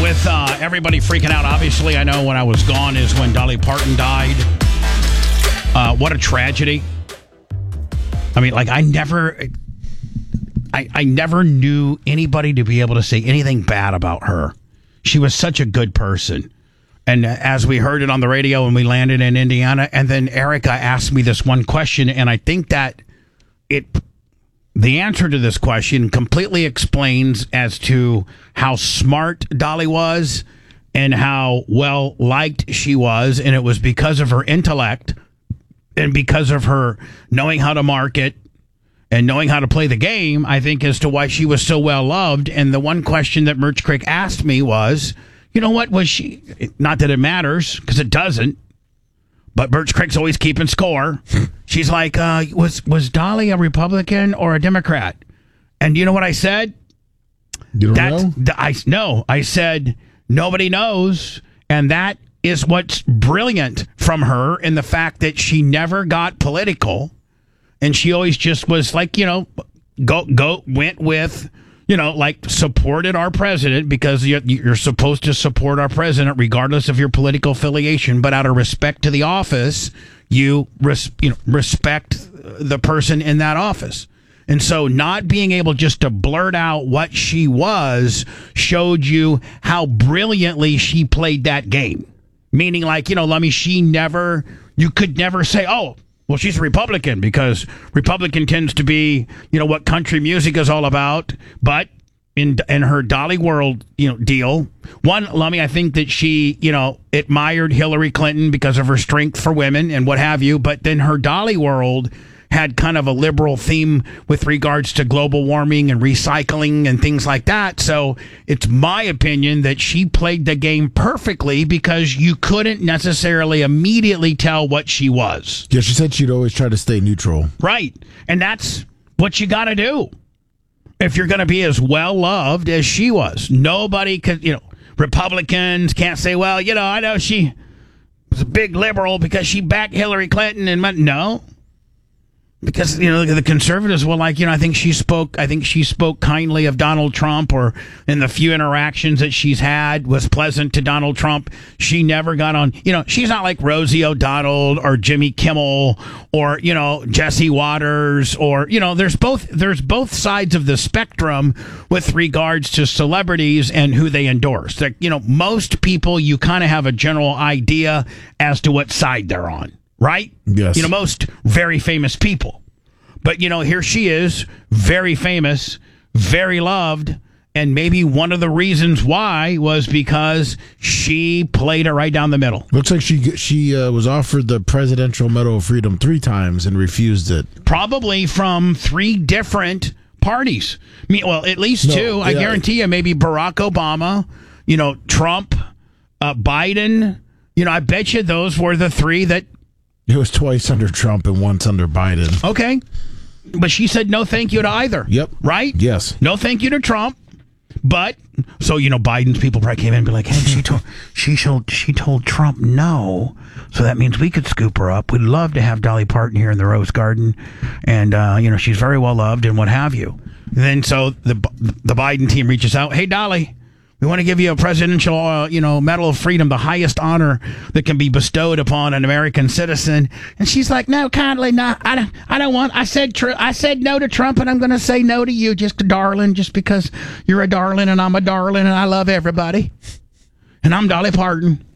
with everybody freaking out. Obviously, I know when I was gone is when Dolly Parton died. What a tragedy. I mean, like, I never knew anybody to be able to say anything bad about her. She was such a good person. And as we heard it on the radio when we landed in Indiana, and then Erica asked me this one question, and I think that the answer to this question completely explains as to how smart Dolly was and how well liked she was, and it was because of her intellect and because of her knowing how to market and knowing how to play the game, I think, as to why she was so well loved. And the one question that Merch Crick asked me was, you know what, was she, not that it matters, because it doesn't, but Merch Crick's always keeping score. She's like, was Dolly a Republican or a Democrat? And you know what I said? You don't know? I said, nobody knows. And that is what's brilliant from her, in the fact that she never got political. And she always just was like, went with, like, supported our president, because you're supposed to support our president regardless of your political affiliation. But out of respect to the office, you respect the person in that office. And so not being able just to blurt out what she was showed you how brilliantly she played that game. Meaning, like, Lummy, you could never say, oh, well, she's a Republican, because Republican tends to be, what country music is all about. But in her Dolly World, deal, one, Lummy, I think that she, admired Hillary Clinton because of her strength for women and what have you. But then her Dolly World had kind of a liberal theme with regards to global warming and recycling and things like that. So it's my opinion that she played the game perfectly, because you couldn't necessarily immediately tell what she was. Yeah, she said she'd always try to stay neutral. Right. And that's what you got to do if you're going to be as well loved as she was. Nobody could, Republicans can't say, well, I know she was a big liberal because she backed Hillary Clinton. And no. Because, the conservatives were like, I think she spoke kindly of Donald Trump, or in the few interactions that she's had was pleasant to Donald Trump. She never got on, she's not like Rosie O'Donnell or Jimmy Kimmel or, Jesse Waters, or, there's both sides of the spectrum with regards to celebrities and who they endorse. Like, most people, you kind of have a general idea as to what side they're on. Right? Yes. Most very famous people. But, here she is, very famous, very loved, and maybe one of the reasons why was because she played it right down the middle. Looks like she was offered the Presidential Medal of Freedom 3 times and refused it. Probably from 3 different parties. Well, at least 2. I guarantee you, maybe Barack Obama, Trump, Biden. I bet you those were the 3 that... It was twice under Trump and once under Biden. Okay. But she said no thank you to either. Yep. Right? Yes. No thank you to Trump. But, so, Biden's people probably came in and be like, hey, she told Trump no. So that means we could scoop her up. We'd love to have Dolly Parton here in the Rose Garden. And, she's very well loved and what have you. And then so the Biden team reaches out. Hey, Dolly, we want to give you a presidential, Medal of Freedom, the highest honor that can be bestowed upon an American citizen. And she's like, no, kindly, no, I don't want. I said no to Trump, and I'm going to say no to you, just darling, just because you're a darling and I'm a darling and I love everybody. And I'm Dolly Parton.